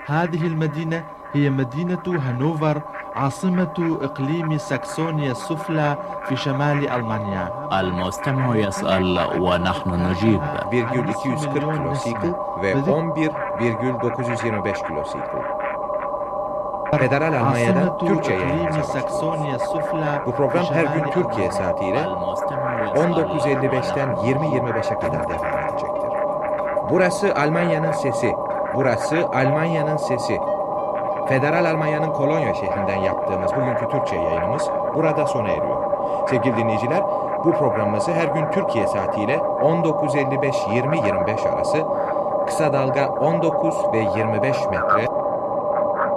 هذه المدينة هي مدينة هانوفر عاصمة إقليم ساكسونيا السفلى في شمال ألمانيا. المستمع يسأل ونحن نجيب. 1,240 kilosikl ve 11,925 kilosikl. Federal Almanya'dan Türkçe yayınlanacak. Bu program her gün Türkiye saatiyle 19.55'ten 20.25'e kadar devam edecektir. Burası Almanya'nın sesi. Burası Almanya'nın sesi. Federal Almanya'nın Kolonya şehrinden yaptığımız bugünkü Türkçe yayınımız burada sona eriyor. Sevgili dinleyiciler, bu programımızı her gün Türkiye saatiyle 19.55-20.25 arası kısa dalga 19 ve 25 metre